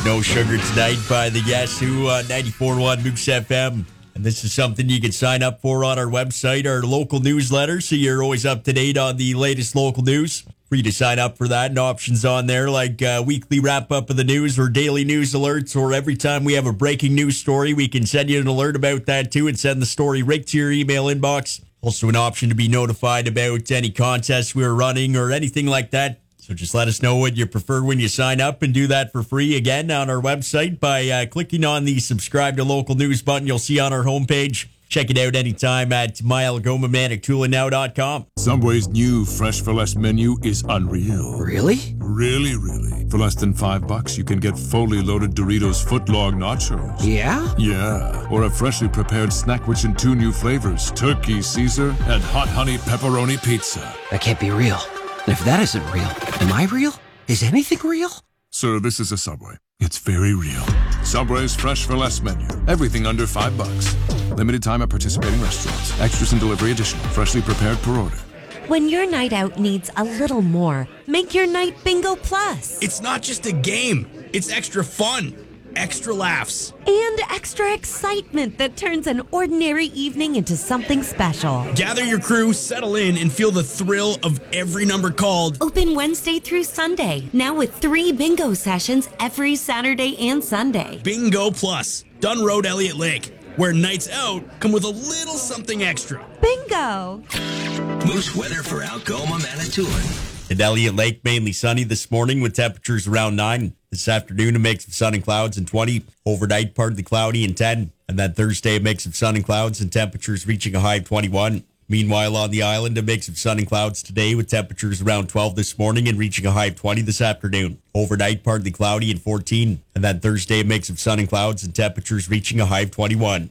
No Sugar Tonight by the Guess Who on 94.1 Moose FM. And this is something you can sign up for on our website, our local newsletter, so you're always up to date on the latest local news. Free to sign up for that, and options on there like weekly wrap-up of the news or daily news alerts, or every time we have a breaking news story, we can send you an alert about that too and send the story right to your email inbox. Also an option to be notified about any contests we're running or anything like that. So just let us know what you prefer when you sign up, and do that for free again on our website by clicking on the subscribe to local news button you'll see on our homepage. Check it out anytime at myalgomamanitoulinow.com. Subway's new Fresh for Less menu is unreal. Really? Really. For less than $5, you can get fully loaded Doritos footlong nachos. Yeah? Yeah. Or a freshly prepared snack which in 2 new flavors, Turkey Caesar and Hot Honey Pepperoni Pizza. That can't be real. And if that isn't real, am I real? Is anything real? Sir, this is a Subway. It's very real. Subway's Fresh for Less menu. Everything under $5. Limited time at participating restaurants. Extras and delivery additional. Freshly prepared per order. When your night out needs a little more, make your night Bingo Plus. It's not just a game. It's extra fun, extra laughs, And extra excitement that turns an ordinary evening into something special. Gather your crew, settle in, and feel the thrill of every number called. Open Wednesday through Sunday, now with 3 bingo sessions every Saturday and Sunday. Bingo Plus, Dunn Road, Elliott Lake, where nights out come with a little something extra. Bingo! Moose weather for Algoma, Manitoulin. In Elliott Lake, mainly sunny this morning with temperatures around 9. This afternoon, a mix of sun and clouds and 20. Overnight, partly cloudy and 10. And then Thursday, a mix of sun and clouds and temperatures reaching a high of 21. Meanwhile, on the island, a mix of sun and clouds today with temperatures around 12 this morning and reaching a high of 20 this afternoon. Overnight, partly cloudy and 14. And then Thursday, a mix of sun and clouds and temperatures reaching a high of 21.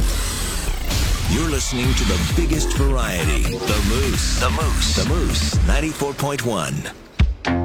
You're listening to the biggest variety, The Moose. The Moose. The Moose, 94.1.